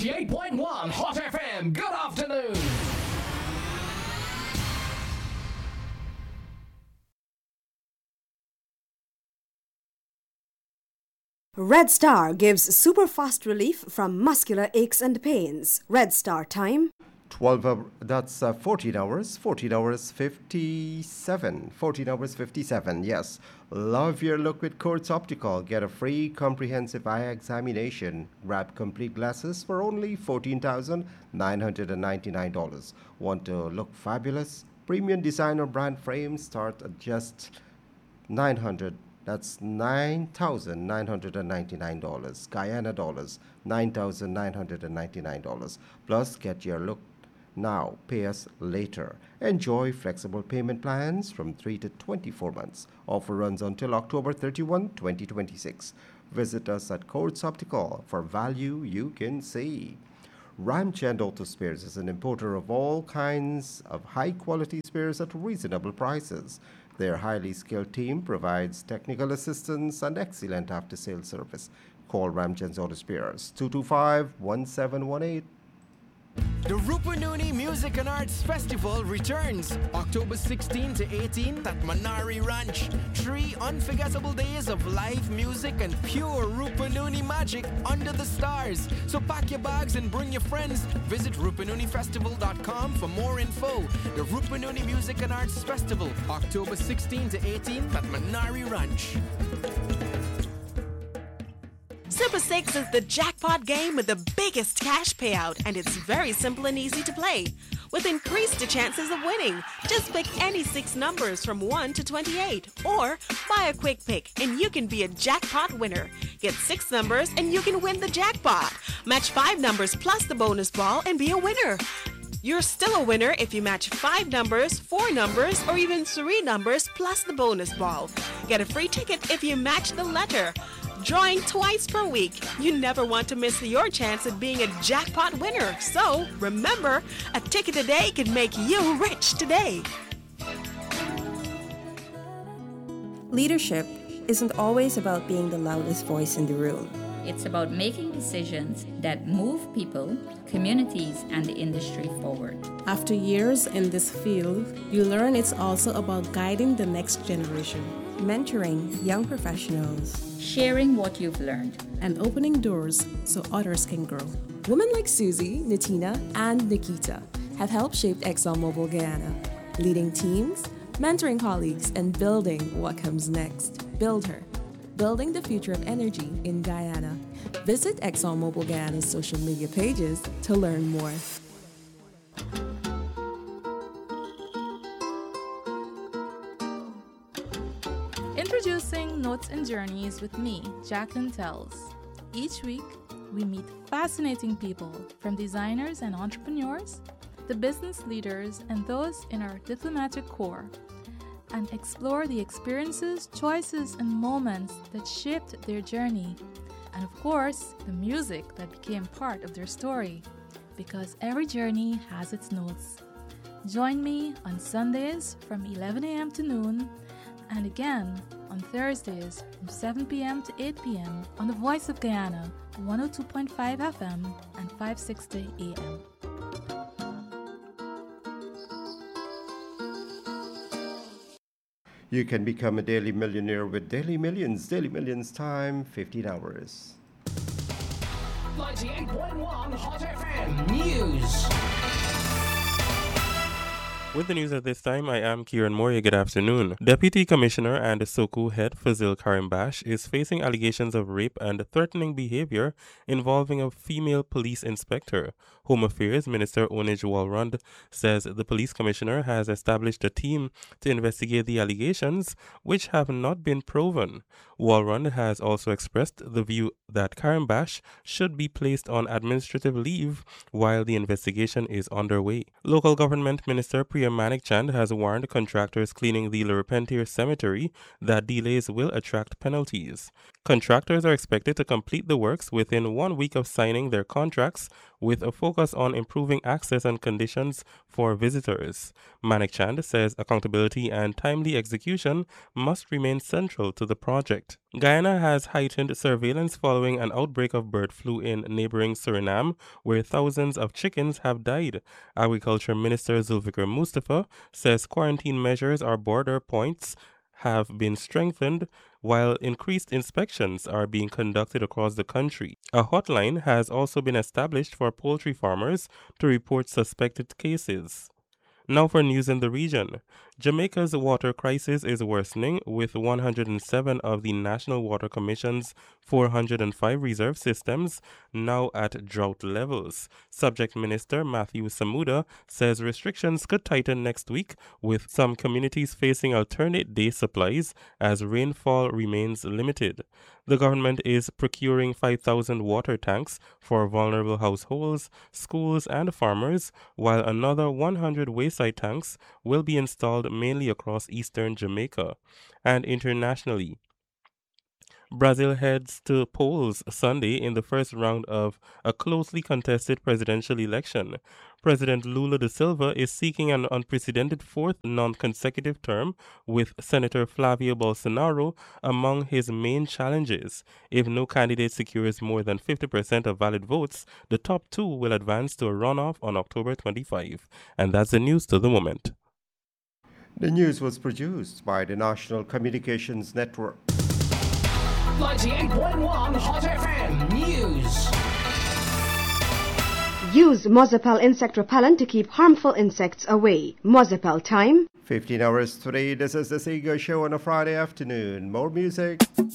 98.1 Hot FM. Good afternoon. Red Star gives super fast relief from muscular aches and pains. Red Star time 12 that's 14 hours 14 hours 57 yes. Love your look with Courts Optical. Get a free comprehensive eye examination. Grab complete glasses for only $14,999. Want to look fabulous? Premium designer brand frames start at just 900 that's $9,999 Guyana dollars, $9,999. Plus, get your look now, pay us later. Enjoy flexible payment plans from 3 to 24 months. Offer runs until October 31, 2026. Visit us at Courts Optical for value you can see. Ramchand Auto Spares is an importer of all kinds of high-quality spares at reasonable prices. Their highly skilled team provides technical assistance and excellent after-sales service. Call Ramchand's Auto Spares 225-1718. The Rupununi Music and Arts Festival returns October 16 to 18 at Manari Ranch. 3 unforgettable days of live music and pure Rupununi magic under the stars. So pack your bags and bring your friends. Visit rupununifestival.com for more info. The Rupununi Music and Arts Festival, October 16 to 18 at Manari Ranch. Super 6 is the jackpot game with the biggest cash payout, and it's very simple and easy to play. With increased chances of winning, just pick any 6 numbers from 1 to 28, or buy a quick pick and you can be a jackpot winner. Get 6 numbers and you can win the jackpot. Match 5 numbers plus the bonus ball and be a winner. You're still a winner if you match 5 numbers, 4 numbers, or even 3 numbers plus the bonus ball. Get a free ticket if you match the letter. Drawing twice per week. You never want to miss your chance at being a jackpot winner. So, remember, a ticket today can make you rich today. Leadership isn't always about being the loudest voice in the room. It's about making decisions that move people, communities, and the industry forward. After years in this field, you learn it's also about guiding the next generation, Mentoring young professionals, sharing what you've learned, and opening doors so others can grow. Women like Susie, Natina, and Nikita have helped shape ExxonMobil Guyana, leading teams, mentoring colleagues, and building what comes next. Build her, building the future of energy in Guyana. Visit ExxonMobil Guyana's social media pages to learn more. Introducing Notes and Journeys with me, Jacqueline Tells. Each week, we meet fascinating people, from designers and entrepreneurs, to business leaders and those in our diplomatic corps, and explore the experiences, choices, and moments that shaped their journey, and of course, the music that became part of their story, because every journey has its notes. Join me on Sundays from 11 a.m. to noon, and again on Thursdays from 7 p.m. to 8 p.m. on the Voice of Guyana, 102.5 FM and 560 AM. You can become a daily millionaire with Daily Millions. Daily Millions time, 15 hours. 98.1 Hot FM News. With the news at this time, I am Kieran Moria. Good afternoon. Deputy Commissioner and Soko head Fazil Karimbash is facing allegations of rape and threatening behavior involving a female police inspector. Home Affairs Minister Onij Walrond says the police commissioner has established a team to investigate the allegations, which have not been proven. Walrond has also expressed the view that Karimbash should be placed on administrative leave while the investigation is underway. Local Government Minister Priya Manikchand has warned contractors cleaning the Lerpentier Cemetery that delays will attract penalties. Contractors are expected to complete the works within 1 week of signing their contracts, with a focus on improving access and conditions for visitors. Manik Chand says accountability and timely execution must remain central to the project. Guyana has heightened surveillance following an outbreak of bird flu in neighboring Suriname, where thousands of chickens have died. Agriculture Minister Zulfikar Mustafa says quarantine measures or border points have been strengthened, while increased inspections are being conducted across the country. A hotline has also been established for poultry farmers to report suspected cases. Now for news in the region. Jamaica's water crisis is worsening, with 107 of the National Water Commission's 405 reserve systems now at drought levels. Subject Minister Matthew Samuda says restrictions could tighten next week, with some communities facing alternate day supplies as rainfall remains limited. The government is procuring 5,000 water tanks for vulnerable households, schools, and farmers, while another 100 wayside tanks will be installed mainly across eastern Jamaica. And internationally, Brazil heads to polls Sunday in the first round of a closely contested presidential election. President Lula da Silva is seeking an unprecedented fourth non-consecutive term, with Senator Flavio Bolsonaro among his main challenges. If no candidate secures more than 50% of valid votes, the top two will advance to a runoff on October 25. And that's the news to the moment. The news was produced by the National Communications Network. 98.1 Hot FM News. Use Mozapel insect repellent to keep harmful insects away. Mozapel time. 15 hours today. This is the Seagull Show on a Friday afternoon. More music.